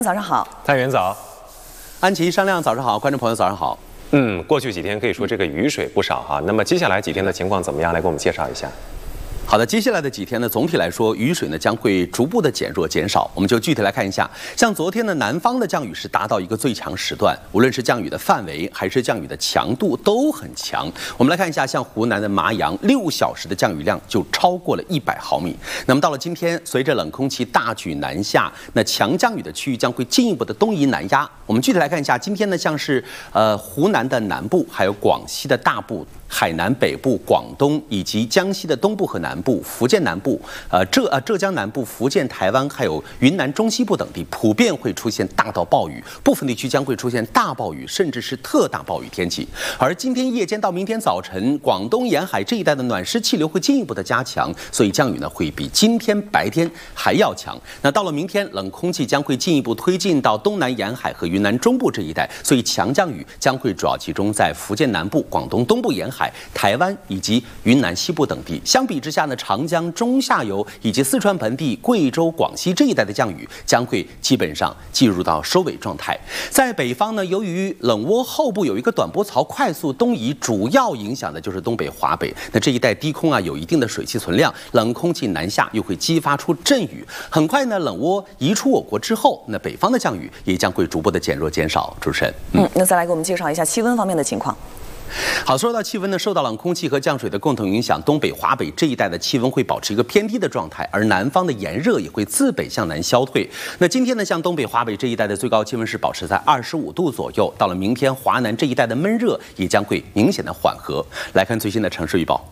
早上好， 太原早， 安琪、商量，早上好，观众朋友早上好。 过去几天可以说这个雨水不少哈。那么接下来几天的情况怎么样？来给我们介绍一下。 好的，接下来的几天呢，总体来说雨水呢将会逐步的减弱减少。我们就具体来看一下，像昨天的南方的降雨是达到一个最强时段，无论是降雨的范围还是降雨的强度都很强。我们来看一下，像湖南的麻阳，6小时的降雨量就超过了100毫米。那么到了今天，随着冷空气大举南下，那强降雨的区域将会进一步的东移南压。我们具体来看一下，今天呢，像是湖南的南部，还有广西的大部、海南北部、广东以及江西的东部和南部、福建南部、浙江南部、福建、台湾还有云南中西部等地，普遍会出现大到暴雨，部分地区将会出现大暴雨，甚至是特大暴雨天气。而今天夜间到明天早晨，广东沿海这一带的暖湿气流会进一步的加强，所以降雨呢会比今天白天还要强。那到了明天，冷空气将会进一步推进到东南沿海和云南中部这一带，所以强降雨将会主要集中在福建南部、广东东部沿海、台湾以及云南西部等地。相比之下呢，长江中下游以及四川盆地、贵州、广西这一带的降雨将会基本上进入到收尾状态。在北方呢，由于冷涡后部有一个短波槽快速东移，主要影响的就是东北、华北。那这一带低空有一定的水汽存量，冷空气南下又会激发出阵雨。很快呢，冷涡移出我国之后，那北方的降雨也将会逐步的减弱减少。主持人， 那再来给我们介绍一下气温方面的情况。 好，说到气温呢，受到冷空气和降水的共同影响，东北、华北这一带的气温会保持一个偏低的状态，而南方的炎热也会自北向南消退。那今天呢，像东北、华北这一带的最高气温是保持在25度左右。到了明天，华南这一带的闷热也将会明显的缓和。来看最新的城市预报。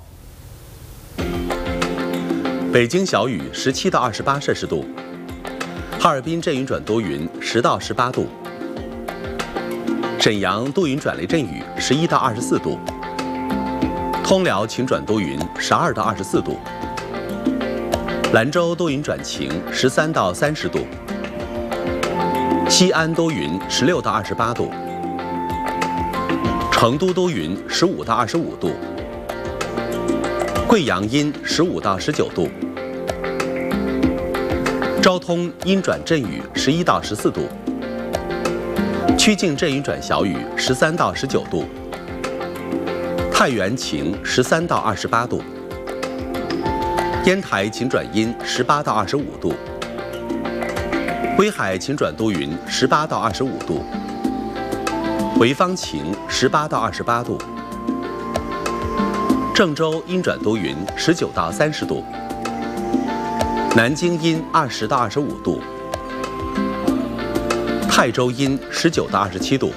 北京小雨，17到28摄氏度；哈尔滨阵雨转多云，10到18度。沈阳多云转雷阵雨，11到24度；通辽晴转多云，12到24度；兰州多云转晴，13到30度；西安多云，16到28度；成都多云，15到25度；贵阳阴，15到19度；昭通阴转阵雨，11到14度；曲靖阵雨转小雨，13到19度；太原晴，13到28度；烟台晴转阴，18到25度；威海晴转多云，18到25度；潍坊晴，18到28度；郑州阴转多云，19到30度；南京阴20到25度；泰州阴19到27度；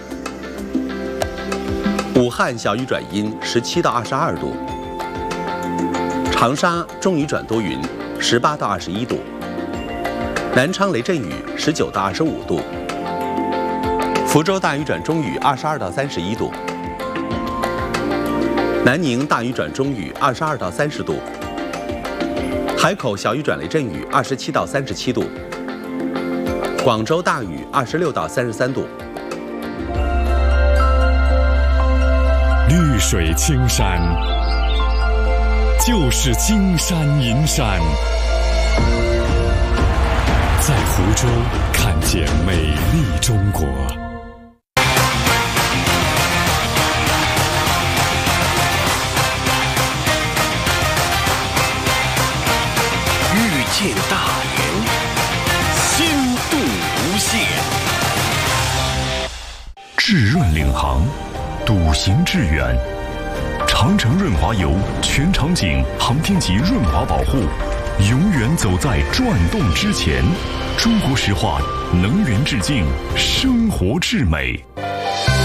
武汉小雨转阴17到22度；长沙中雨转多云18到21度；南昌雷阵雨19到25度；福州大雨转中雨22到31度；南宁大雨转中雨22到30度；海口小雨转雷阵雨27到37度；广州大雨26到33度。 绿水青山就是金山银山，在福州看见美丽中国。 遇见大连，心动无限。 致润领航，笃行致远。长城润滑油全场景航天级润滑保护，永远走在转动之前。中国石化能源致敬，生活至美。